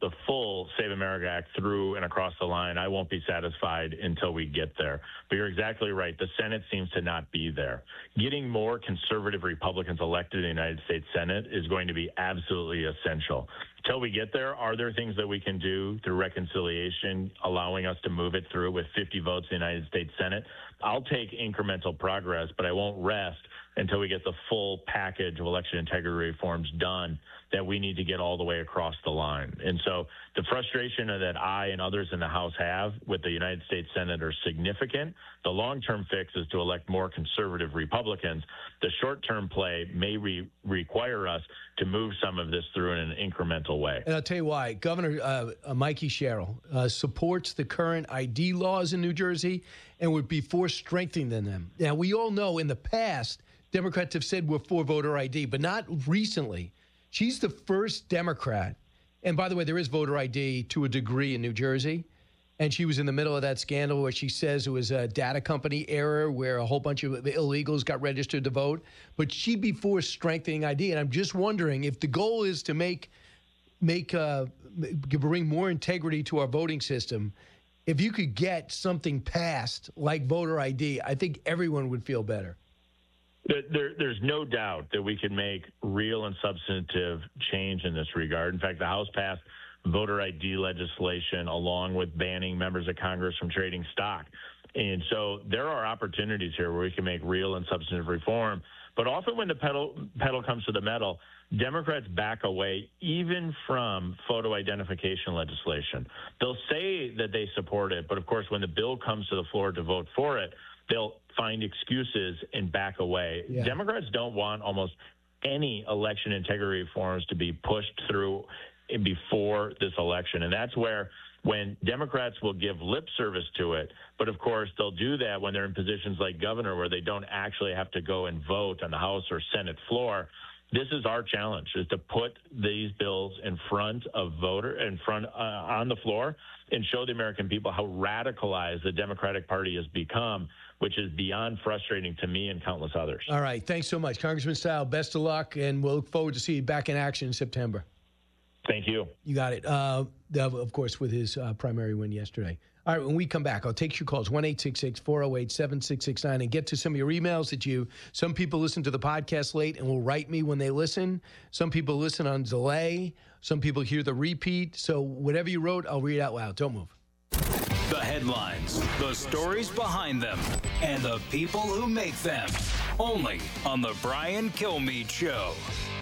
the full Save America Act through and across the line, I won't be satisfied until we get there. But you're exactly right. The Senate seems to not be there. Getting more conservative Republicans elected in the United States Senate is going to be absolutely essential. Until we get there, are there things that we can do through reconciliation, allowing us to move it through with 50 votes in the United States Senate? I'll take incremental progress, but I won't rest until we get the full package of election integrity reforms done that we need to get all the way across the line. And so the frustration that I and others in the House have with the United States Senate are significant. The long-term fix is to elect more conservative Republicans. The short-term play may require us to move some of this through in an incremental way. And I'll tell you why. Governor Mikey Sherrill supports the current ID laws in New Jersey and would be for strengthening them. Now, we all know in the past, Democrats have said we're for voter ID, but not recently. She's the first Democrat. And by the way, there is voter ID to a degree in New Jersey. And she was in the middle of that scandal where she says it was a data company error where a whole bunch of illegals got registered to vote. But she'd be for strengthening ID. And I'm just wondering if the goal is to bring more integrity to our voting system, if you could get something passed like voter ID, I think everyone would feel better. There's no doubt that we can make real and substantive change in this regard. In fact, the House passed voter ID legislation along with banning members of Congress from trading stock. And so there are opportunities here where we can make real and substantive reform. But often when the pedal comes to the metal, Democrats back away even from photo identification legislation. They'll say that they support it, but of course, when the bill comes to the floor to vote for it, they'll find excuses and back away. Yeah. Democrats don't want almost any election integrity reforms to be pushed through before this election. And that's where when Democrats will give lip service to it, but of course they'll do that when they're in positions like governor where they don't actually have to go and vote on the House or Senate floor. This is our challenge, is to put these bills in front of on the floor and show the American people how radicalized the Democratic Party has become, which is beyond frustrating to me and countless others. All right. Thanks so much, Congressman Style. Best of luck, and we'll look forward to see you back in action in September. Thank you. You got it. Of course, with his primary win yesterday. All right, when we come back, I'll take your calls, 1-866-408-7669, and get to some of your emails that some people listen to the podcast late and will write me when they listen. Some people listen on delay. Some people hear the repeat. So whatever you wrote, I'll read out loud. Don't move. The headlines, the stories behind them, and the people who make them. Only on The Brian Kilmeade Show.